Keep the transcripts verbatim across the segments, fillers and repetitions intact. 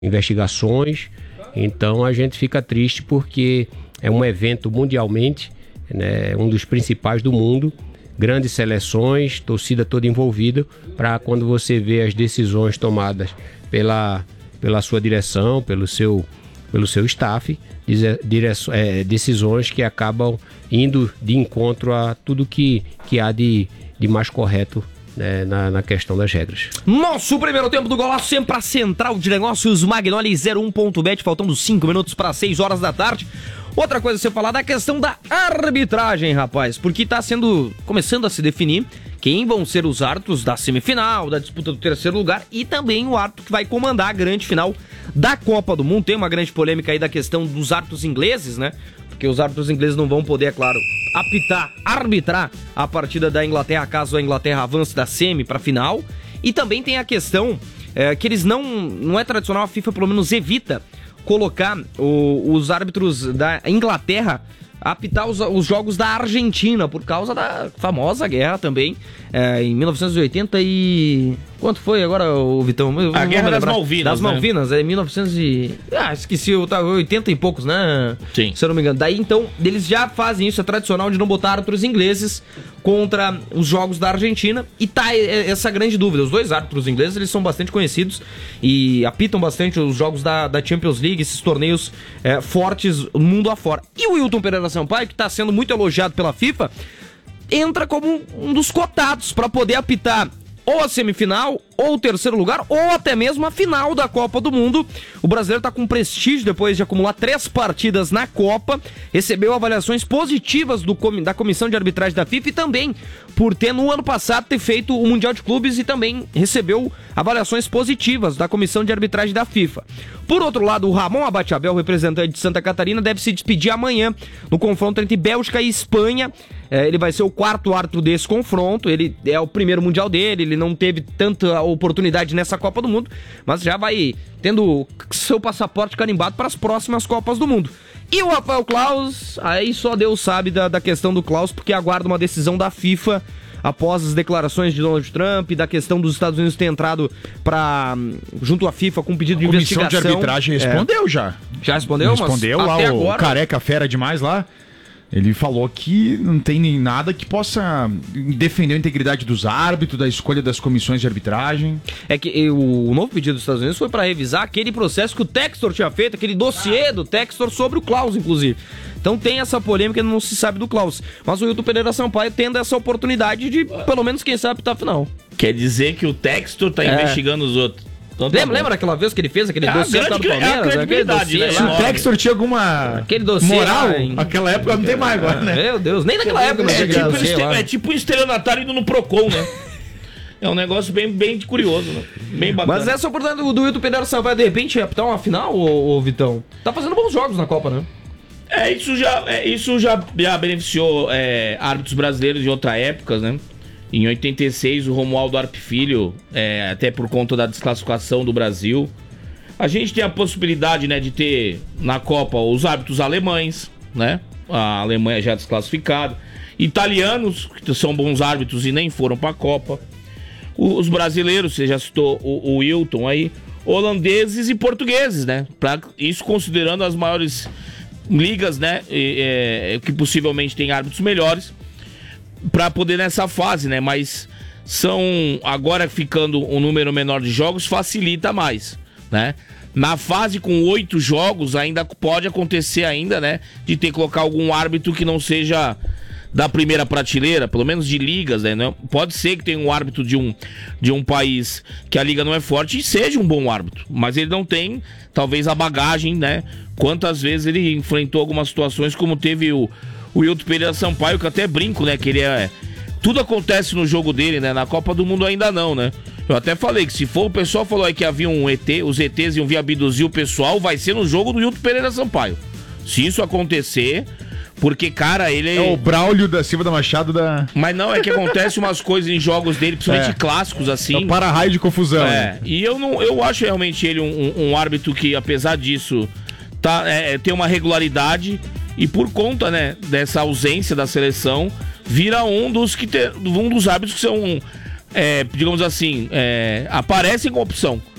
investigações. Então a gente fica triste porque é um evento mundialmente, né, um dos principais do mundo, grandes seleções, torcida toda envolvida, para quando você vê as decisões tomadas pela, pela sua direção, pelo seu, pelo seu staff, direção, é, decisões que acabam indo de encontro a tudo que, que há de, de mais correto, né, na, na questão das regras. Nosso primeiro tempo do Golaço, sempre para Central de Negócios Magnoli zero um ponto bet, faltando cinco minutos para seis horas da tarde. Outra coisa a você falar da questão da arbitragem, rapaz, porque tá sendo, começando a se definir quem vão ser os árbitros da semifinal, da disputa do terceiro lugar e também o árbitro que vai comandar a grande final da Copa do Mundo. Tem uma grande polêmica aí da questão dos árbitros ingleses, né? Porque os árbitros ingleses não vão poder, é claro, apitar, arbitrar a partida da Inglaterra, caso a Inglaterra avance da semi para final. E também tem a questão é, que eles não, não é tradicional, a FIFA pelo menos evita colocar o, os árbitros da Inglaterra a apitar os, os jogos da Argentina, por causa da famosa guerra também, é, em mil novecentos e oitenta e... Quanto foi agora, o Vitão? Eu a Guerra das Malvinas, Das Malvinas, né? É mil e novecentos e... Ah, esqueci, oitenta e poucos, né? Sim. Se eu não me engano. Daí, então, eles já fazem isso, é tradicional de não botar árbitros ingleses contra os jogos da Argentina. E tá essa grande dúvida. Os dois árbitros ingleses, eles são bastante conhecidos e apitam bastante os jogos da, da Champions League, esses torneios é, fortes mundo afora. E o Wilton Pereira Sampaio, que tá sendo muito elogiado pela FIFA, entra como um dos cotados para poder apitar ou a semifinal, ou o terceiro lugar, ou até mesmo a final da Copa do Mundo. O brasileiro está com prestígio depois de acumular três partidas na Copa, recebeu avaliações positivas do, da Comissão de Arbitragem da FIFA e também por ter no ano passado ter feito o Mundial de Clubes e também recebeu avaliações positivas da Comissão de Arbitragem da FIFA. Por outro lado, o Ramon Abate-Abel, representante de Santa Catarina, deve se despedir amanhã no confronto entre Bélgica e Espanha. É, ele vai ser o quarto árbitro desse confronto, ele é o primeiro Mundial dele, ele não teve tanta oportunidade nessa Copa do Mundo, mas já vai tendo seu passaporte carimbado para as próximas Copas do Mundo. E o Rafael Claus, aí só Deus sabe da, da questão do Claus, porque aguarda uma decisão da FIFA após as declarações de Donald Trump, da questão dos Estados Unidos ter entrado pra, junto à FIFA com um pedido de investigação. A comissão de arbitragem respondeu é. já. Já respondeu? Respondeu mas lá, até o agora... careca fera demais lá. Ele falou que não tem nem nada que possa defender a integridade dos árbitros, da escolha das comissões de arbitragem. É que o novo pedido dos Estados Unidos foi para revisar aquele processo que o Textor tinha feito, aquele dossiê do Textor sobre o Claus, inclusive. Então tem essa polêmica, não se sabe do Claus. Mas o Wilton Pereira Sampaio tendo essa oportunidade de, pelo menos, quem sabe, apitar a final. Quer dizer que o Textor tá é. investigando os outros. Então, tá lembra, lembra daquela vez que ele fez aquele é dossiê do Palmeiras? É aquele dossiê, né? Se o Textor tinha alguma aquele dossiê moral, em... naquela época não tem mais agora, né? Meu Deus, nem naquela época não é, tinha tipo dossiê este... lá. É tipo um estelionatário indo no Procon, né? É um negócio bem, bem curioso, né? Bem bacana. Mas essa oportunidade do, do Wilton Pereira Sampaio, de repente, apitar uma final, ô, ô Vitão? Tá fazendo bons jogos na Copa, né? É, isso já, é, isso já, já beneficiou é, árbitros brasileiros de outras épocas, né? Em oitenta e seis, o Romualdo Arpe Filho, é, até por conta da desclassificação do Brasil. A gente tem a possibilidade, né, de ter na Copa os árbitros alemães, né? A Alemanha já desclassificada. Italianos, que são bons árbitros e nem foram para a Copa. Os brasileiros, você já citou o, o Wilton aí. Holandeses e portugueses, né? Pra, isso considerando as maiores ligas, né? E, é, que possivelmente tem árbitros melhores. Para poder nessa fase, né? Mas são agora ficando um número menor de jogos facilita mais, né? Na fase com oito jogos ainda pode acontecer ainda, né? De ter que colocar algum árbitro que não seja da primeira prateleira, pelo menos de ligas, né? Pode ser que tenha um árbitro de um, de um país que a liga não é forte e seja um bom árbitro, mas ele não tem talvez a bagagem, né? Quantas vezes ele enfrentou algumas situações como teve o O Wilton Pereira Sampaio, que eu até brinco, né? Que ele é... Tudo acontece no jogo dele, né? Na Copa do Mundo ainda não, né? Eu até falei que se for, o pessoal falou aí que havia um E T, os E Tês iam vir abduzir o pessoal, vai ser no jogo do Wilton Pereira Sampaio. Se isso acontecer, porque, cara, ele... É o Braulio da Silva da Machado da... Mas não, é que acontece umas coisas em jogos dele, principalmente é. clássicos, assim. É o para-raio de confusão. É, né? E eu, não, eu acho realmente ele um, um árbitro que, apesar disso, tá, é, tem uma regularidade... E por conta, né, dessa ausência da seleção, vira um dos, que te, um dos árbitros que são, é, digamos assim, é, aparecem com opção.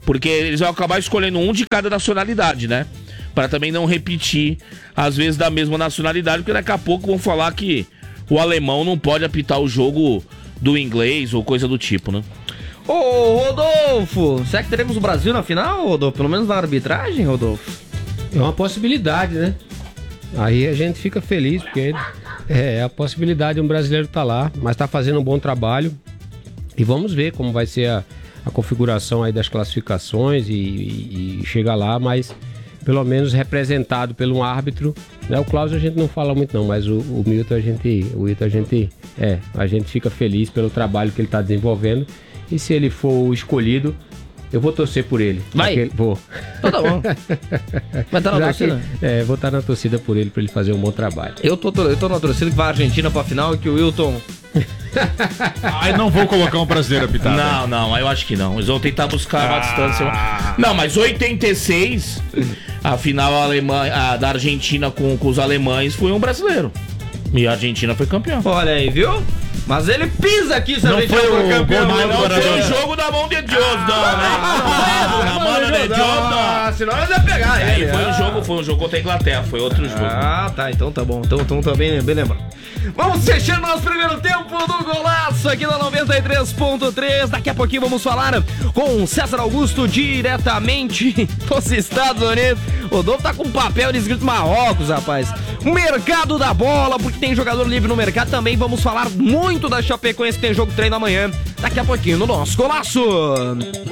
Porque eles vão acabar escolhendo um de cada nacionalidade, né? Para também não repetir, às vezes, da mesma nacionalidade, porque daqui a pouco vão falar que o alemão não pode apitar o jogo do inglês ou coisa do tipo, né? Ô, Rodolfo, será que teremos o Brasil na final, Rodolfo? Pelo menos na arbitragem, Rodolfo? É uma possibilidade, né? Aí a gente fica feliz, porque é a possibilidade de um brasileiro estar lá, mas está fazendo um bom trabalho. E vamos ver como vai ser a, a configuração aí das classificações e, e, e chegar lá, mas pelo menos representado por um árbitro, né? O Klaus a gente não fala muito não, mas o, o Milton a gente, o Milton a gente, é, a gente fica feliz pelo trabalho que ele está desenvolvendo. E se ele for o escolhido, eu vou torcer por ele. Vai? Ele, vou. Então tá bom. Vai estar na Já torcida? que- é, vou estar na torcida por ele, para ele fazer um bom trabalho. Eu tô, eu tô na torcida que vai a Argentina pra final e que o Wilton... Ai, não vou colocar um brasileiro apitado. Não, não, eu acho que não. Eles vão tentar buscar uma distância. Não, mas oitenta e seis, a final alemã, a da Argentina com, com os alemães foi um brasileiro. E a Argentina foi campeã. Olha aí, viu? Mas ele pisa aqui se a Não Argentina foi for o campeão. gol Mas do não foi Maradona. o jogo da mão de Deus, não, né? A mão de Deus, não. Senão nós ia pegar Aí ele. foi um jogo, foi um jogo contra a Inglaterra, foi outro jogo. Ah, tá, então tá bom. Então, então tá bem, bem lembrado. Vamos fechando nosso primeiro tempo do Golaço aqui na noventa e três ponto três. Daqui a pouquinho vamos falar com César Augusto diretamente dos Estados Unidos. O Rodolfo tá com um papel de escrito Marrocos, rapaz. Mercado da bola, porque tem jogador livre no mercado. Também vamos falar muito da Chapecoense, que tem jogo treino amanhã. Daqui a pouquinho no nosso Golaço.